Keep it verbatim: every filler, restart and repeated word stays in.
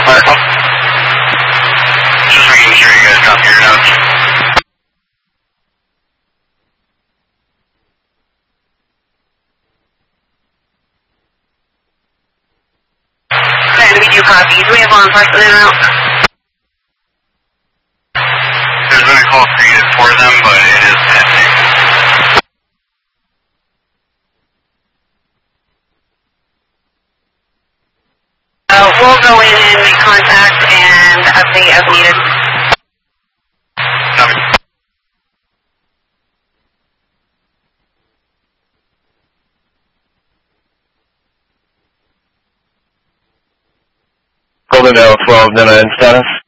Just making sure you guys copy your notes. Okay, we do copy. Do we have law enforcement en route? There's been a call created for them, but it is pending. Uh, we'll go in and make contact and update as needed. Copy. Golden Arrow twelve, Nana in status.